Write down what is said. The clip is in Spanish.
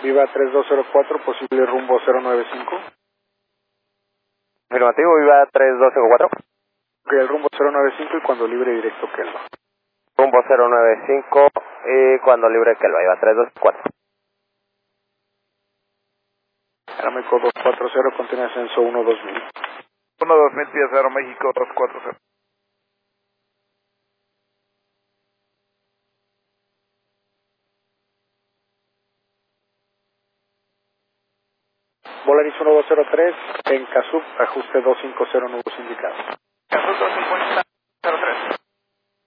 Viva 3204, posible rumbo 095. Afirmativo, Viva 3204. Ok, el rumbo 095 y cuando libre directo Kelva. Rumbo 095 y cuando libre Kelva, Viva 3204. Aeroméxico 240, continúa ascenso 12000. 1-2000 pies Aeroméxico 240. Volaris 1203, en Casup, ajuste 250 nudos indicados. Casup 250.